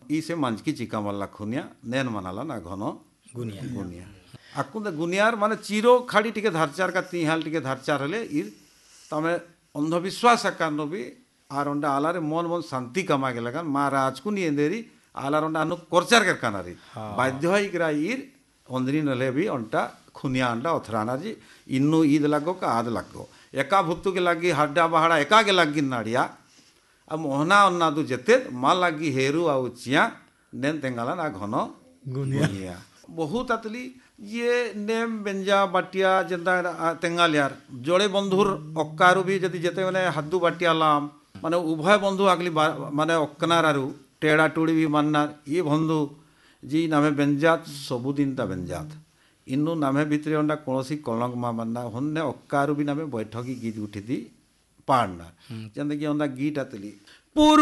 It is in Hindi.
ई से मंचकी चिका मल्ला खुनिया नेन मनाला ना घन गुनिया गुनिया आकुंद गुनियार माने चिरो खाड़ी टिके धारचार का तीहाल टिके धारचार हले इर तमे अंधविश्वास अकान भी आर अंडा आलारे मन मन शांति कमा के लगन महाराज को नहीं देरी आलार अंडा अनु कोरचार कर कानारी बाध्य है इकरा इर अंदरी नले भी अंटा खुनिया अंडा उथराना जी इन्नु ईद लगो का आद लगो एका भुत्तु के लगी हड्डा बहाड़ा एका के लगी नाड़िया अब मोहना अन्ना दु जेते मा लगी हेरु आउ चिया नेन तेंगाला ना घन गुनिया बहुत अतली ये नेम बेंजा बाटिया जेंदा तेंगालियार जोड़े बंधुर अक्कारु भी जदि जेते माने हद्दु बाटिया लाम माने उभय बंधु आगली माने अक्कनारारु टेड़ा टुड़ी भी मानना ये बंधु जी नामे बेंजात सबुदिन ता बेंजात इन्नु नामे भितरे अंडा कोनोसी कलंक मा मानना होन्ने अक्कारु भी नामे बैठकी गीत उठिदी पाड़ना जेंदा कि अंडा गीत अतली